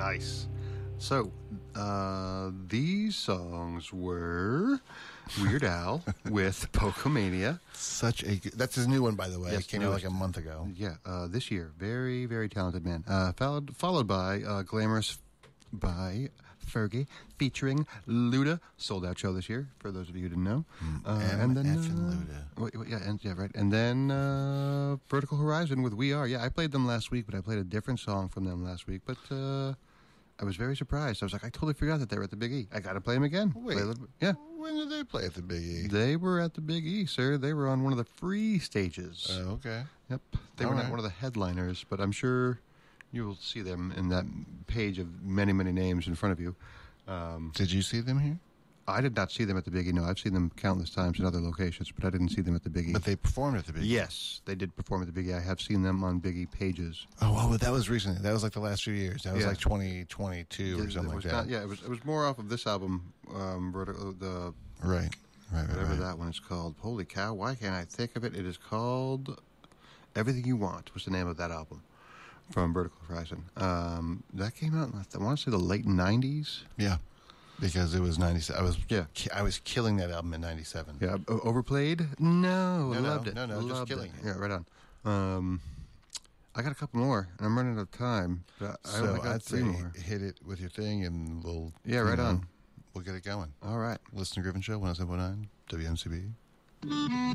Nice. So, these songs were Weird Al with Pokemania. That's his new one, by the way. Yes, It came out like a month ago. Yeah, this year. Very, very talented man. Followed by Glamorous by Fergie, featuring Luda. Sold out show this year, for those of you who didn't know. And then Luda. right. And then Vertical Horizon with We Are. Yeah, I played them last week, but I played a different song from them last week. But I was very surprised. I was like, I totally forgot that they were at the Big E. I got to play them again. Wait, yeah. When did they play at the Big E? They were at the Big E, sir. They were on one of the free stages. Oh, okay. Yep. They were not one of the headliners, but I'm sure you will see them in that page of many, many names in front of you. Did you see them here? I did not see them at the Big E. No, I've seen them countless times in other locations, but I didn't see them at the Big E. But they performed at the Big E. Yes, they did perform at the Big E. I have seen them on Big E pages. Oh, but that was recently. That was like the last few years. That was like 2022 or something like that. It was more off of this album, the right. Whatever that one is called. Holy cow! Why can't I think of it? It is called Everything You Want. Was the name of that album from Vertical Horizon? That came out in, I want to say, the late '90s. Yeah. Because it was 97. I was killing that album in 97. Yeah, overplayed? No, loved it. No, loved just killing it. Yeah, right on. I got a couple more, and I'm running out of time. But I only got three more. Hit it with your thing, and we'll on. We'll get it going. All right, Listener Griffin Show, 107.9 WMCB.